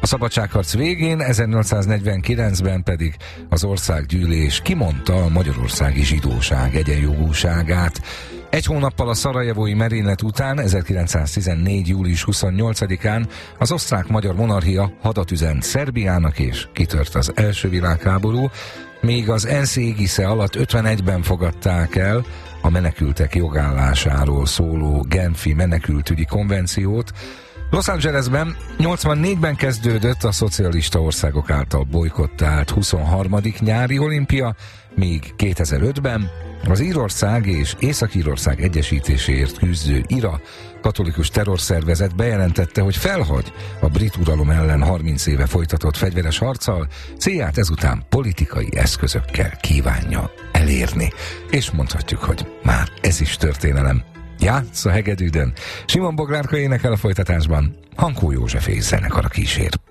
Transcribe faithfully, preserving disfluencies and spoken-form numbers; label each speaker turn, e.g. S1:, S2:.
S1: szabadságharc végén, ezernyolcszáznegyvenkilencben pedig az országgyűlés kimondta a magyarországi zsidóság egyenjogúságát. Egy hónappal a szarajevói merénylet után, ezerkilencszáztizennégy. július huszonnyolcadikán az osztrák-magyar monarchia hadat üzent Szerbiának, és kitört az első világháború, míg az ENSZ égisze alatt ötvenegyben fogadták el a menekültek jogállásáról szóló Genfi menekültügyi konvenciót. Los Angelesben nyolcvannégyben kezdődött a szocialista országok által bolykottált huszonharmadik nyári olimpia, míg kétezer-ötben az Írország és Észak-Írország egyesítéséért küzdő IRA katolikus terrorszervezet bejelentette, hogy felhagy a brit uralom ellen harminc éve folytatott fegyveres harccal, célját ezután politikai eszközökkel kívánja elérni. És mondhatjuk, hogy már ez is történelem. Játsz a hegedűden. Simon Boglárka énekel a folytatásban, Hankó József és zenekar a kísér.